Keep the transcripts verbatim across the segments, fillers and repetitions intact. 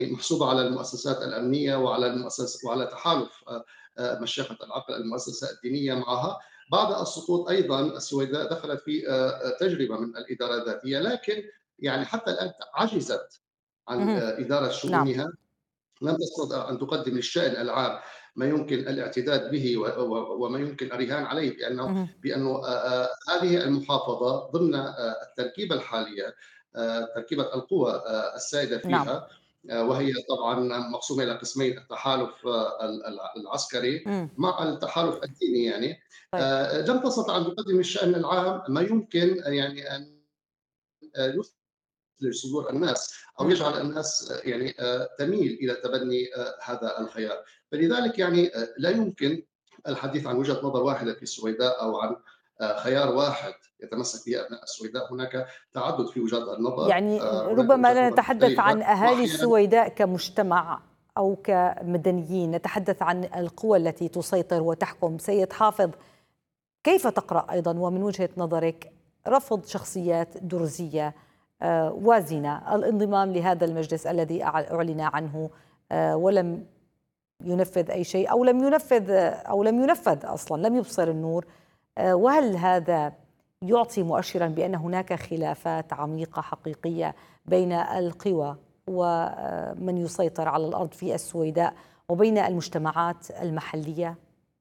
محسوبة على المؤسسات الأمنية وعلى المؤسس وعلى تحالف آآ آآ مشيخة العقل المؤسسة الدينية معها. بعد السقوط أيضًا السويداء دخلت في آآ تجربة من الإدارة الذاتية، لكن يعني حتى الآن عجزت عن اهم. آآ إدارة نعم. شؤونها. لم تستطع أن تقدم للشأن العام ما يمكن الاعتداد به و و وما يمكن الرهان عليه، بأنه اهم. بأنه آآ هذه المحافظة ضمن آآ التركيبة الحالية، آآ تركيبة القوى آآ السائدة نعم. فيها، آآ وهي طبعًا مقسومة إلى قسمين: التحالف آه، ال ال العسكري إمم. مع التحالف الديني يعني. طيب. آآ لم تستطع أن تقدم للشأن العام ما يمكن يعني أن آآ يث لصدور الناس، أو إمم. يجعل الناس يعني آه، تميل إلى تبني آه، هذا الخيار. فلذلك يعني آه، لا يمكن الحديث عن وجهة نظر واحدة في السويداء، أو عن آه، خيار واحد يتمسك به أبناء السويداء. هناك تعدد في وجهات النظر، يعني آه، هناك ربما وجهات لا نظر نتحدث مختلفة عن أهالي وأحيانا. السويداء كمجتمع أو كمدنيين، نتحدث عن القوى التي تسيطر وتحكم. سيد حافظ، كيف تقرأ أيضا ومن وجهة نظرك رفض شخصيات درزية آه، وازنة الانضمام لهذا المجلس الذي أعلن عنه آه، ولم ينفذ أي شيء، أو لم ينفذ أو لم ينفذ أصلا، لم يبصر النور؟ آه، وهل هذا يعطي مؤشرا بأن هناك خلافات عميقة حقيقية بين القوى ومن يسيطر على الأرض في السويداء وبين المجتمعات المحلية؟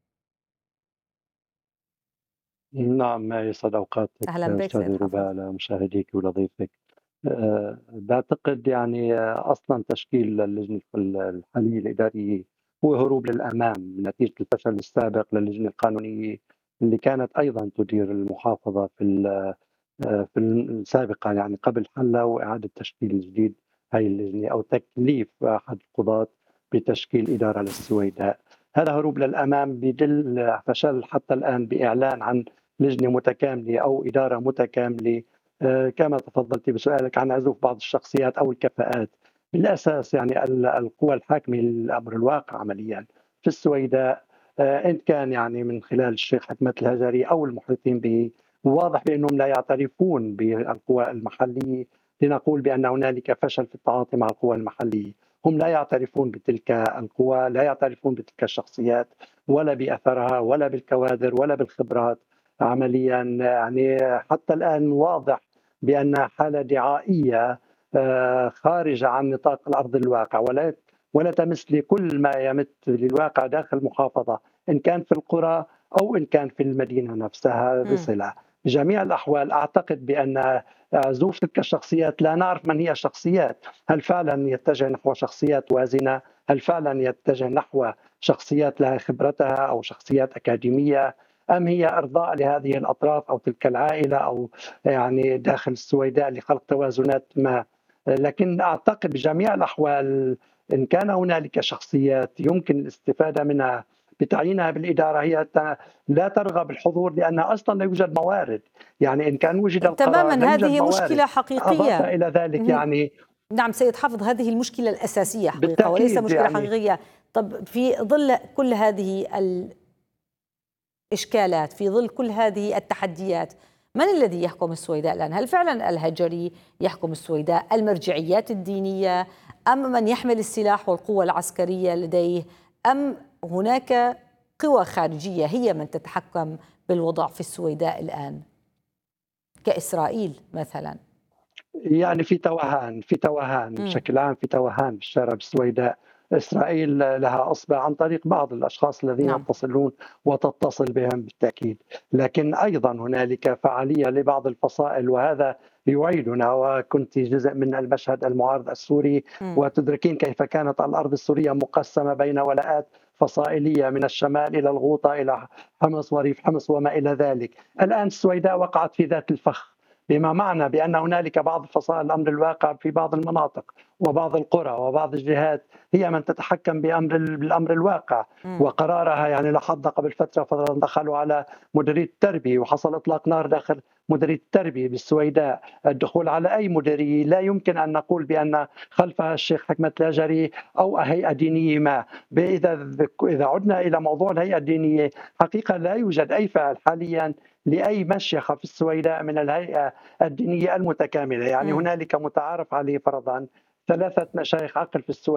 نعم، يسعد أوقاتك أهلا بك سيد أستاذ حافظ. رباء، لمشاهديك ولضيفك. أه، بعتقد يعني آه، أصلا تشكيل اللجنة الحالية الإدارية هو هروب للأمام نتيجة الفشل السابق للجنة القانونية اللي كانت أيضا تدير المحافظة في ال- آه، في السابقة، يعني قبل حلها وإعادة تشكيل جديد هاي اللجنة، أو تكليف أحد القضاة بتشكيل إدارة للسويداء. هذا هروب للأمام بدل فشل حتى الآن بإعلان عن لجنة متكاملة أو إدارة متكاملة. آه، كما تفضلت بسؤالك عن عزوف بعض الشخصيات أو الكفاءات. بالأساس يعني ال- القوى الحاكمة للأمر الواقع عمليا في السويداء، آه، إن كان يعني من خلال الشيخ حكمة الهجري أو المحيطين به، واضح بأنهم لا يعترفون بالقوى المحلية. لنقول بأن هنالك فشل في التعاطي مع القوى المحلية. هم لا يعترفون بتلك القوى، لا يعترفون بتلك الشخصيات، ولا بأثرها ولا بالكوادر ولا بالخبرات عمليا. يعني حتى الآن واضح بأن حالة دعائية آه، خارجة عن نطاق الأرض الواقع، ولا ولا تمس لكل ما يمت للواقع داخل المحافظة، إن كان في القرى أو إن كان في المدينة نفسها مم. بصلة. بجميع الأحوال أعتقد بأن عزوف تلك الشخصيات، لا نعرف من هي الشخصيات. هل فعلا يتجه نحو شخصيات وازنة؟ هل فعلا يتجه نحو شخصيات لها خبرتها أو شخصيات أكاديمية؟ أم هي إرضاء لهذه الأطراف أو تلك العائلة أو يعني داخل السويداء لخلق توازنات ما؟ لكن أعتقد بجميع الأحوال إن كان هنالك شخصيات يمكن الاستفادة منها بتعيينها بالإدارة، هي لا ترغب الحضور لأنها أصلا لا يوجد موارد. يعني إن كان وجد القرار لا تماما، يوجد هذه موارد. مشكلة أضاف حقيقية. إلى ذلك مهم. يعني نعم سيد حافظ، هذه المشكلة الأساسية حقيقة وليس بالتأكيد مشكلة يعني حقيقية. طب في ظل كل هذه الإشكالات، في ظل كل هذه التحديات، من الذي يحكم السويداء الآن؟ هل فعلا الهجري يحكم السويداء، المرجعيات الدينية، أم من يحمل السلاح والقوة العسكرية لديه، أم هناك قوى خارجية هي من تتحكم بالوضع في السويداء الآن كإسرائيل مثلا؟ يعني في توهان في توهان مم. بشكل عام، في توهان في الشارع بالسويداء. إسرائيل لها أصبع عن طريق بعض الأشخاص الذين نعم. يتصلون وتتصل بهم بالتأكيد، لكن أيضا هنالك فعالية لبعض الفصائل، وهذا يعيدنا. وكنت جزء من المشهد المعارض السوري، مم. وتدركين كيف كانت الأرض السورية مقسمة بين ولاءات فصائلية من الشمال إلى الغوطة إلى حمص وريف حمص وما إلى ذلك. الآن السويداء وقعت في ذات الفخ، بما معنى بأن هنالك بعض فصائل الأمر الواقع في بعض المناطق وبعض القرى وبعض الجهات هي من تتحكم بأمر بالأمر الواقع مم. وقرارها. يعني لاحظنا قبل فترة فترة دخلوا على مديرية التربية وحصل إطلاق نار داخل مديرية التربية بالسويداء. الدخول على أي مديرية لا يمكن أن نقول بأن خلفها الشيخ حكمة الهجري أو هيئة دينية ما. إذا إذا عدنا إلى موضوع الهيئة الدينية، حقيقة لا يوجد أي فعل حاليا لأي مشيخة في السويداء من الهيئة الدينية المتكاملة. يعني مم. هنالك متعارف عليه فرضا ثلاثة مشايخ عقل في السويداء